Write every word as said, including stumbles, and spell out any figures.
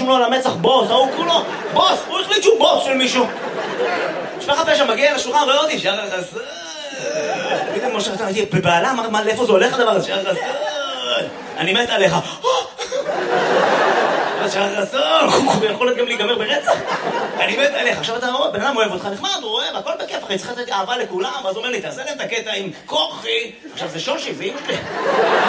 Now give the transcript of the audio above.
לו על המצח בוס, ההוא כולו, בוס, הוא החליט שהוא בוס של מישהו. משפחת פשע מגיע לשולחן, רואה אותי, שחר חסון. תגיד לי, משה, אתה בבעלה, מה, לאיפה זה הולך הדבר הזה? שחר חסון, אני מת עליך. שחר חסון, הוא יכול להיות גם להיגמר ברצח. אני מת עליך. עכשיו אתה רואה, בן אדם אוהב אותך, נחמד, הוא אוהב, הכל בכיף, אחי, צריך לתת אהבה לכולם, ואז אומר לי, תעשה להם את הקטע עם כוחי. עכשיו זה שושי, זה אימא שלי.